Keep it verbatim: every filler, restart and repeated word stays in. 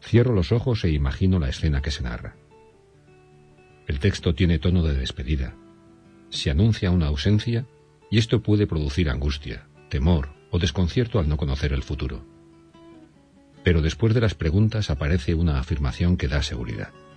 Cierro los ojos e imagino la escena que se narra. El texto tiene tono de despedida. Se anuncia una ausencia y esto puede producir angustia, temor o desconcierto al no conocer el futuro. Pero después de las preguntas aparece una afirmación que da seguridad.